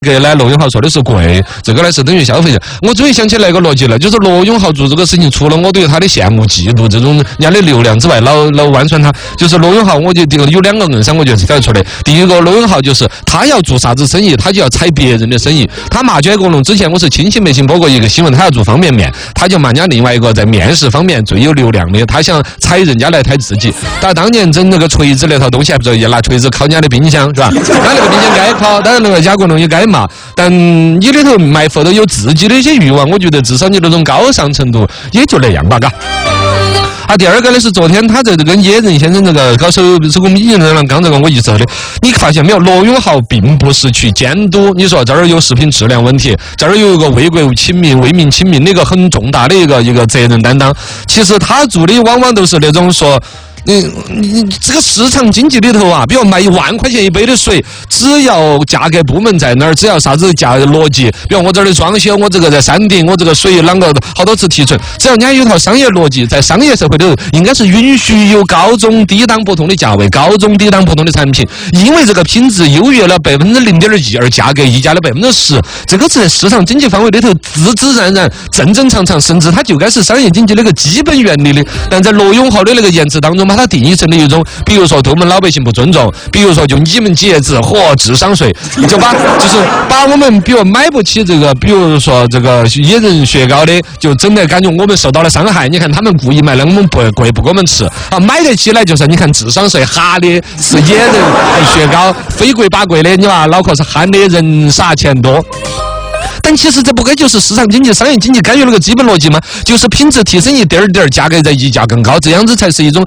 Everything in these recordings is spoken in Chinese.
格呢，罗永浩说的是贵，这个呢是等于消费者。我终于想起来一个逻辑了，就是罗永浩做这个事情，除了我对他的羡慕、嫉妒这种人家的流量之外，老弯酸他，就是罗永浩，我觉得有两个硬伤，我觉得是挑得出来。第一个，罗永浩就是他要做啥子生意，他就要踩别人的生意。他骂卷国龙之前，我是清醒没醒播过一个新闻，他要做方便面，他就骂人家另外一个在面食方面最有流量的，他想踩人家来踩自己。他当年整那个锤子那套东西，还不是也拿锤子敲人家的冰箱，是吧？那个冰箱该敲，当然那个贾国龙也该骂，但你里头埋伏的有自己的一些欲望，我觉得至少你那种高尚程度也就那样吧，嘎。第二个呢是昨天他在这跟野人先生这个搞手工艺人刚这个我一直说的，你发现没有？罗永浩并不是去监督，你说这儿有食品质量问题，这儿有一个为国亲民、为民亲民的一个很重大的一个责任担当。其实他做的往往都是那种说。你这个市场经济里头啊，比如卖1万块钱一杯的水，只要价格部门在那儿，只要啥子价逻辑，比如我这儿的装修，我这个在山顶，我这个水啷个好多次提纯，只要人家有一套商业逻辑，在商业社会里头，应该是允许有高中低档不同的价位，高中低档不同的产品，因为这个品质优越了0.2%，而价格溢价了10%，这个是在市场经济范围里头自自然然、正正常常，甚至它就该是商业经济那个基本原理的。但在罗永浩的那个言辞当中，把它定义成了一种，比如说对我们老百姓不尊重，比如说就你们几爷子或智商税，就是把我们比如买不起这个，比如说这个野人雪糕的，就整得感觉我们受到了伤害。你看他们故意卖那么贵不给我们吃啊，买得起来就是你看智商税哈的是野人雪糕，非贵把贵的，你把脑壳是憨的人傻钱多。但其实这不该就是市场经济、商业经济该有那个基本逻辑吗？就是品质提升一点点，价格在溢价更高，这样子才是一种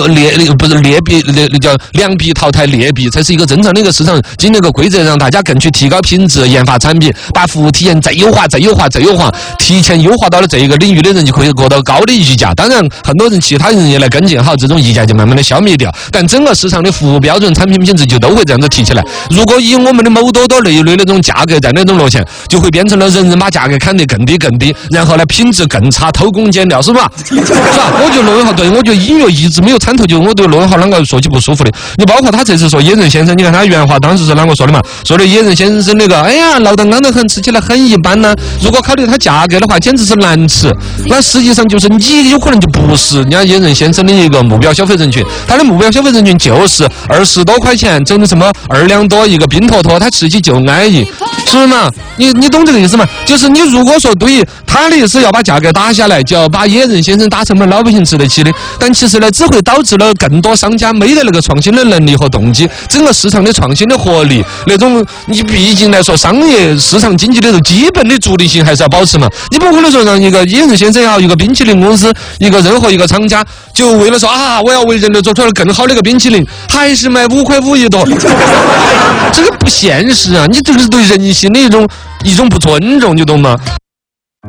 叫良币淘汰劣币，才是一个正常的一个市场经济的规则，让大家更去提高品质、研发产品，把服务体验再优化，提前优化到了这一个领域的人就可以过到高的溢价。当然，很多人其他人也来跟进，好，这种溢价就慢慢的消灭掉。但整个市场的服务标准、产品品质就都会这样子提起来。如果以我们的某多多那一类那种价格在那种落线，就会变成了人把价格砍得更低，然后呢品质更差，偷工减料，是吧？是吧？我觉得罗永浩对我觉得音乐一直没有参透，就是我对罗永浩啷个说起不舒服的。你包括他这次说野人先生，你看他原话当时是啷个说的嘛？说的野人先生那个，哎呀，老得刚得很，吃起来很一般呢。如果考虑它价格的话，简直是难吃。那实际上就是你有可能就不是人家野人先生的一个目标消费人群，他的目标消费人群就是20多块钱整的什么2两多一个冰坨坨，他吃起就安逸，是不是嘛？你懂这个意思吗？就是你如果说对于他的意思要把价格打下来，就要把野人先生打成了老百姓吃得起的，但其实呢，只会导致了更多商家没得那个创新的能力和动机，整个市场的创新的活力，那种你毕竟来说，商业市场经济里头基本的逐利性还是要保持嘛。你不可能说让一个野人先生也好，一个冰淇淋公司，一个任何一个厂家，就为了说啊，我要为人类做出来更好的一个冰淇淋，还是卖5块5一朵，这个不现实啊！你这个是对人性的一种不尊重，你懂吗？